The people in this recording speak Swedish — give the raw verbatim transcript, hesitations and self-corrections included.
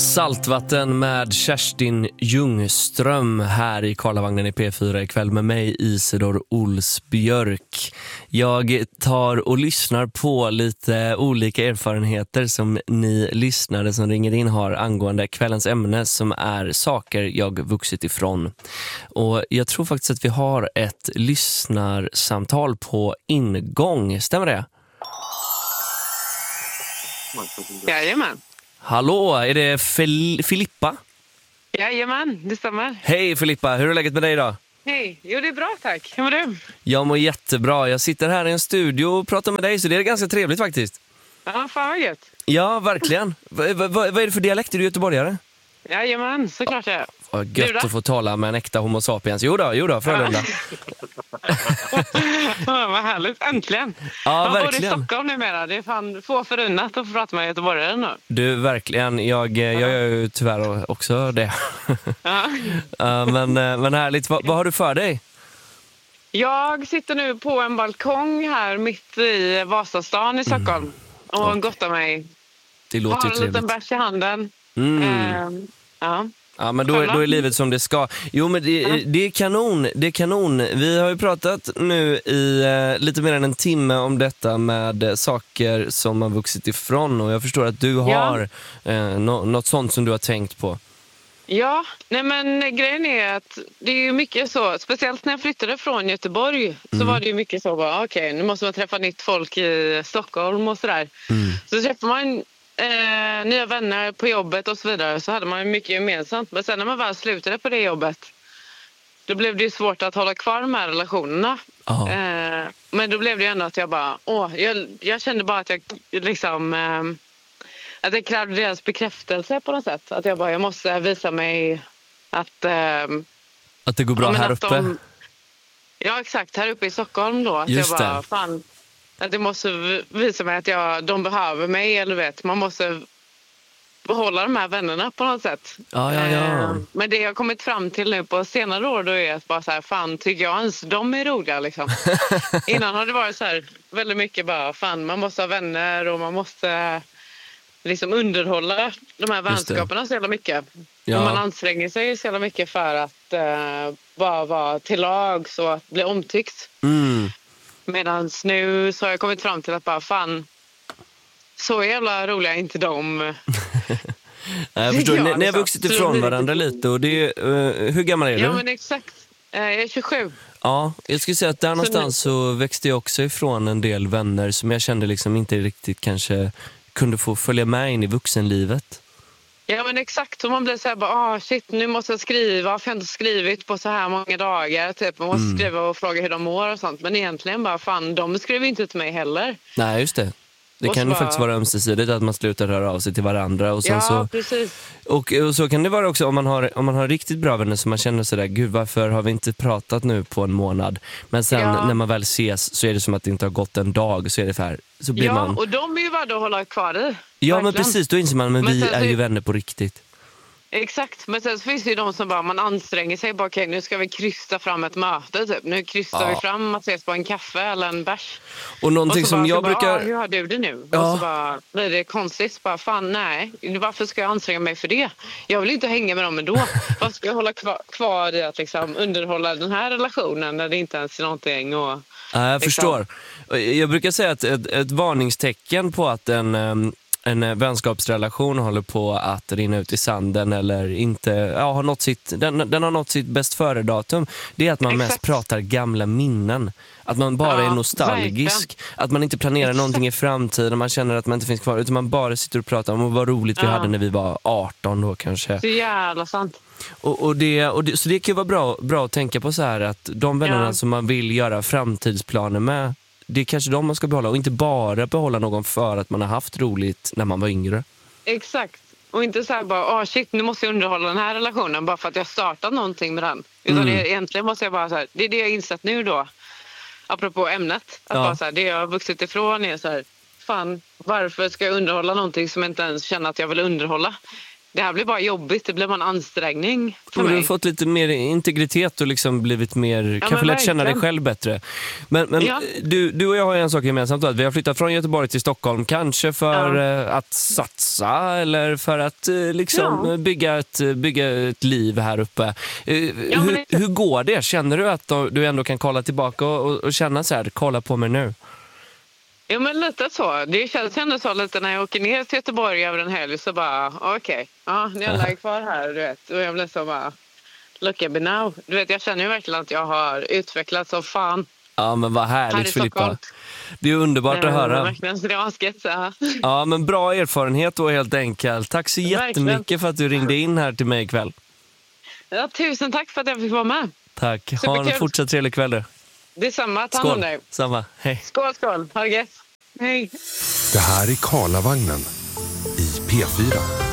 Saltvatten med Kerstin Ljungström här i Karlavagnen i P fyra ikväll med mig, Isidor Olsbjörk. Jag tar och lyssnar på lite olika erfarenheter som ni lyssnare som ringer in har angående kvällens ämne som är saker jag vuxit ifrån. Och jag tror faktiskt att vi har ett lyssnarsamtal på ingång. Stämmer det? Jajamän. Hallå, är det Fel- Filippa? Jajamän, det stämmer. Hej Filippa, hur är läget med dig idag? Hej, jo det är bra tack. Hur mår du? Jag mår jättebra, jag sitter här i en studio och pratar med dig så det är ganska trevligt faktiskt. Ja, fan vad gött. Ja, verkligen. v- v- vad är det för dialekt? Är du göteborgare? Jajamän, såklart jag är. Vad Du gött då? att få tala med en äkta homo sapiens. Jo då, jo då, Frölunda. Ja, vad härligt, äntligen. Ja, Jag bor i verkligen. Stockholm numera, det är fan få förunnat att få prata med göteborgare nu. Du, verkligen. Jag, jag gör ju tyvärr också det. Ja. Ja, men, men härligt. Va, vad har du för dig? Jag sitter nu på en balkong här mitt i Vasastan i Stockholm och Ja. gottar mig. Det Har låter ju en liten trevligt. bärs i handen. Mm. Ehm, ja. Ja, men då är, då är livet som det ska. Jo, men det, det är kanon, det är kanon. Vi har ju pratat nu i eh, lite mer än en timme om detta med eh, saker som man vuxit ifrån. Och jag förstår att du har eh, nå- något sånt som du har tänkt på. Ja, nej men grejen är att det är ju mycket så, speciellt när jag flyttade från Göteborg så var det ju mycket så bara okej, nu måste man träffa nytt folk i Stockholm och sådär. Mm. Så träffar man eh, nya vänner på jobbet och så vidare så hade man ju mycket gemensamt. Men sen när man väl slutade på det jobbet då blev det ju svårt att hålla kvar de här relationerna. Ja. Eh, men då blev det ju ändå att jag bara, åh, jag, jag kände bara att jag liksom... Eh, Att jag krävde deras bekräftelse på något sätt. Att jag bara, jag måste visa mig att... ehm, Att det går bra ja, men här att uppe. de- ja, exakt. Här uppe i Stockholm då. Att Just jag bara, det. fan... Att jag måste v- visa mig att jag, de behöver mig. Eller vet, man måste behålla de här vännerna på något sätt. Ja, ja, ja. Ehm, men det jag har kommit fram till nu på senare år då är att bara så här, fan, tycker jag ens de är roliga liksom. Innan har det varit så här väldigt mycket bara, fan, man måste ha vänner och man måste... liksom underhålla de här Just det. vänskaperna så jävla mycket. Ja. Och man anstränger sig så jävla mycket för att uh, bara vara till lag så att bli omtyckt. Mm. Medan nu så har jag kommit fram till att bara fan, så jävla roliga är inte de. Nej, jag förstår, Ja, ni, ni har liksom. vuxit Så det ifrån blir varandra lite. Och det är, eh, hur gammal är du? Ja men exakt. Uh, jag är tjugosju. Ja, jag skulle säga att där någonstans så växte jag också ifrån en del vänner som jag kände liksom inte riktigt kanske kunde få följa med in i vuxenlivet. Ja men exakt, och man blir så här bara, ah shit, nu måste jag skriva, för jag har inte skrivit på så här många dagar, typ. Man måste Mm. skriva och fråga hur de mår och sånt, men egentligen bara, fan, de skriver inte till mig heller. Nej, just det. Det Och kan så ju bara- faktiskt vara ömsesidigt att man slutar höra av sig till varandra. Och, sen Ja, så, precis. och, och så kan det vara också om man, har, om man har riktigt bra vänner som man känner sådär, gud varför har vi inte pratat nu på en månad? Men sen Ja. när man väl ses så är det som att det inte har gått en dag, så är det för här. Så blir Ja, man... och de är ju värda att hålla kvar i. Ja, men Verkligen. precis, då inser man, men, Men vi sen så- är ju vänner på riktigt. Exakt, men sen så finns det ju de som bara, man anstränger sig, bara okej, nu ska vi krysta fram ett möte, typ. Nu krystar Ja. vi fram att ses på en kaffe eller en bärs. Och någonting och så som bara, jag så bara, brukar... ah, hur har du det nu? Ja. Och så bara blir det konstigt, bara fan nej, varför ska jag anstränga mig för det? Jag vill inte hänga med dem ändå. Varför ska jag hålla kvar, kvar i att liksom underhålla den här relationen när det inte ens är någonting och... Ja, jag liksom. förstår. Jag brukar säga att ett, ett varningstecken på att en, em, en vänskapsrelation håller på att rinna ut i sanden eller inte, ja, har nått sitt, den, den har nått sitt bäst före-datum, det är att man Exakt. mest pratar gamla minnen. Att man bara Ja, är nostalgisk. Att man inte planerar Exakt. någonting i framtiden, man känner att man inte finns kvar, utan man bara sitter och pratar om vad roligt vi Ja. hade när vi var arton då kanske. Så jävla sant. Och, och det, och det, så det kan ju vara bra, bra att tänka på så här att de vännerna Ja. som man vill göra framtidsplaner med, det är kanske de man ska behålla och inte bara behålla någon för att man har haft roligt när man var yngre. Exakt. Och inte så här bara, ah shit, nu måste jag underhålla den här relationen bara för att jag startat någonting med den. Utan Mm. det, egentligen måste jag bara så här, det är det jag insett nu då. Apropå ämnet. Att Ja. bara så här, det jag har vuxit ifrån är så här, fan, varför ska jag underhålla någonting som jag inte ens känner att jag vill underhålla? det här blir bara jobbigt, det blir bara en ansträngning för och mig. du har fått lite mer integritet och liksom blivit mer, ja, kanske lärt känna dig själv bättre. Men, men ja. du, du och jag har en sak gemensamt, att vi har flyttat från Göteborg till Stockholm, kanske för ja. att satsa eller för att liksom ja. bygga, ett, bygga ett liv här uppe. Ja, hur, det... hur går det? Känner du att du ändå kan kolla tillbaka och, och känna så här, kolla på mig nu? Ja, men lite så. Det känns ändå så lite när jag åker ner till Göteborg över en helg så bara, okej, okay, ja, ni alla är kvar här, du vet. Och jag blir så bara, look at me now. Du vet, jag känner ju verkligen att jag har utvecklats som fan. Ja, men vad härligt, Filippa. Det är underbart att höra. Verkligen, så det var skett, så. Ja, men bra erfarenhet då helt enkelt. Tack så jättemycket verkligen. För att du ringde in här till mig ikväll. Ja, tusen tack för att jag fick vara med. Tack, ha en fortsatt trevlig kväll du. Det är samma, ta hand om dig. Samma, hej. Skål, skål, ha det gött. Hej. Det här är Karlavagnen i P fyra.